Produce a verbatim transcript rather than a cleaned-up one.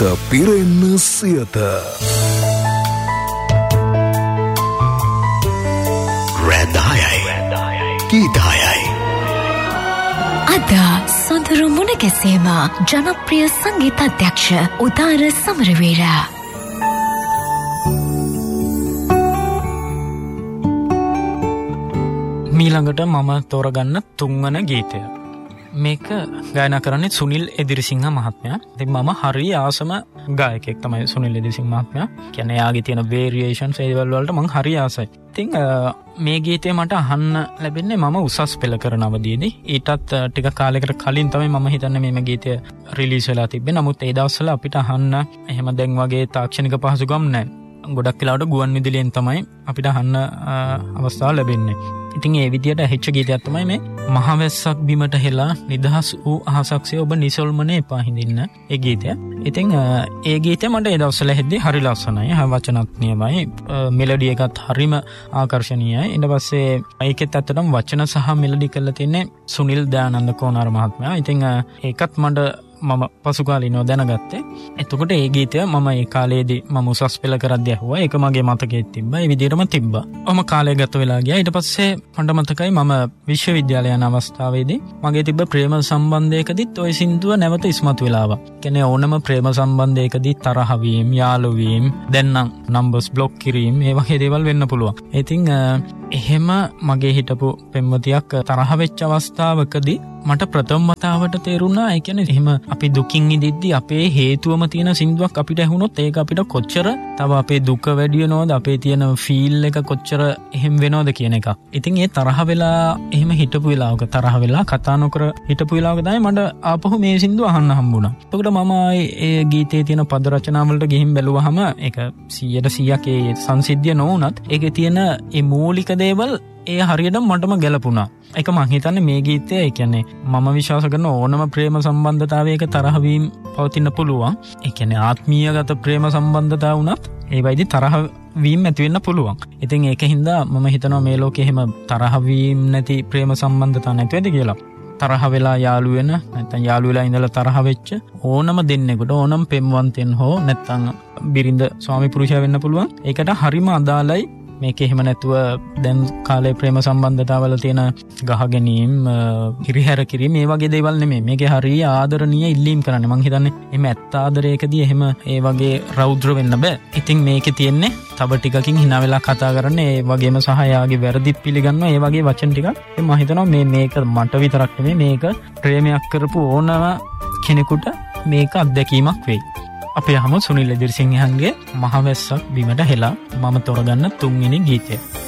පිරෙන්න සියත රැදායයි ගීතායයි අද සොඳුරු මුණ ගැසීම ජනප්‍රිය සංගීත අධ්‍යක්ෂ උදාර සමරවීර. මීළඟට මම තෝරගන්න තුන්වන ගීතය. මේක ගායනා කරන්නේ සුනිල් එදිරිසිංහ මහත්මයා. ඉතින් මම හරි ආසම ගායකයෙක් තමයි සුනිල් එදිරිසිංහ මහත්මයා. කියන්නේ යාගේ තියෙන variations ඒ දේවල් වලට මම හරි ආසයි. ඉතින් මේ ගීතය මට අහන්න ලැබෙන්නේ මම උසස් පෙළ කරන අවදීදී. ඊටත් ටික කාලයකට කලින් තමයි මම හිතන්නේ මේ ගීතය රිලීස් වෙලා තිබ්බේ. නමුත් ඒ දවස්වල අපිට අහන්න එහෙම දැන් වගේ තාක්ෂණික පහසුකම් නැහැ. ගොඩක් වෙලාවට ගුවන් විදුලියෙන් තමයි අපිට අහන්න අවස්ථාව ලැබෙන්නේ. ඉතින් ඒ විදියට ඇහිච්ච ගීතයක් තමයි මේ මහවැස්සක් බිමට හෙලා නිදහස් වූ අහසක්සේ ඔබ නිසල්මනේ එපා හිඳින්න ඒ ගීතය. ඉතින් ඒ ගීතය මට ඒ දවස්වල හෙද්දී හරි ලස්සනයි. වචනත් නියමයි. මෙලඩි එකත් හරිම ආකර්ශනීයයි. ඊට පස්සේ ඒකෙත් ඇත්තටම වචන සහ මෙලඩි කරලා තින්නේ සුනිල් දයානන්ද කෝනාර මහත්මයා. ඉතින් ඒකත් මට මම පසු කාලිනව දැනගත්තේ. එතකොට ඒ ගීතය මම ඒ කාලේදී මම උසස් පෙළ කරද්දී ඇහුවා. ඒක මගේ මතකයේ තිබ්බා. ඒ විදිහටම තිබ්බා. ඔම කාලය ගත වෙලා ගියා. ඊට පස්සේ මට මතකයි මම විශ්වවිද්‍යාලය යන අවස්ථාවේදී මගේ තිබ්බ ප්‍රේම සම්බන්ධයකදීත් ওই සින්දුව නැවත ඉස්මතු වෙලා ආවා. කියන්නේ ඕනම ප්‍රේම සම්බන්ධයකදී තරහ වීම, යාළු වීම, දැන් නම් නම්බර්ස් බ්ලොක් කිරීම, ඒ වගේ දේවල් වෙන්න පුළුවන්. ඉතින් එහෙම මගේ හිටපු පෙම්වතියක් තරහ වෙච්ච අවස්ථාවකදී මට ප්‍රථම වතාවට තේරුණා ඒ කියන්නේ එහෙම අපි දුකින් ඉඳිද්දී අපේ හේතුවම තියෙන සින්දුවක් අපිට ඇහුනොත් ඒක අපිට කොච්චර තව අපේ දුක වැඩි වෙනවද, අපේ තියෙන ෆීල් එක කොච්චර එහෙම වෙනවද කියන එක. ඉතින් ඒ තරහ වෙලා එහෙම හිටපු වෙලාවක තරහ වෙලා කතා නොකර හිටපු වෙලාවක තමයි මට ආපහු මේ සින්දුව අහන්න හම්බුණා. එතකොට මම ඒ ගීතයේ තියෙන පද රචනා වලට ගිහින් බැලුවාම ඒක සීයට සීයක් ඒ සංසිද්ධිය නොවුනත් ඒකේ තියෙන ඒ මූලික දේවල් ඒ හරියටම මටම ගැලපුණා. ඒක මං හිතන්නේ මේ ගීතය ඒ කියන්නේ මම විශ්වාස කරන ඕනම ප්‍රේම සම්බන්ධතාවයක තරහ වීම පවතින්න පුළුවන්. ඒ කියන්නේ ආත්මීයගත ප්‍රේම සම්බන්ධතාව වුණත් ඒ වයිදී තරහ වීම ඇති වෙන්න පුළුවන්. ඉතින් ඒකින්ද මම හිතනවා මේ ලෝකේ එහෙම තරහ වීම නැති ප්‍රේම සම්බන්ධතා නැති වෙද කියලා. තරහ වෙලා යාළු වෙන නැත්නම් යාළු වෙලා ඉඳලා තරහ වෙච්ච ඕනම දෙන්නෙකුට ඕනම පෙම්වන්තෙන් හෝ නැත්නම් බිරිඳ ස්වාමි පුරුෂයා වෙන්න පුළුවන්. ඒකට හරිම අදාළයි මේක එහෙම නැතුව දැන් කාලේ ප්‍රේම සම්බන්ධතාවල තියෙන ගහ ගැනීම, හිරිහැර කිරීම මේ වගේ දේවල් නෙමෙයි. මේකේ හරිය ආදරණීය ඉල්ලීම් කරන්නේ. මං හිතන්නේ එimhe ඇත්ත ආදරයකදී එහෙම ඒ වගේ රෞද්‍ර වෙන්න බෑ. ඉතින් මේකේ තියෙන්නේ තව ටිකකින් hina වෙලා කතා කරන්නේ ඒ වගේම සහ යාගේ වැරදිත් පිළිගන්නවා ඒ වගේ වචන ටිකක්. ඉතින් මං හිතනවා මේ මේක මට විතරක් නෙමෙයි මේක ප්‍රේමයක් කරපු ඕනම කෙනෙකුට මේක අත්දැකීමක් වෙයි. අපි අහමු සුනිල් එදිරිසිංහගේ මහවැස්සක් බිමට හෙලා මම තෝරගන්න තුන්වෙනි ගීතය.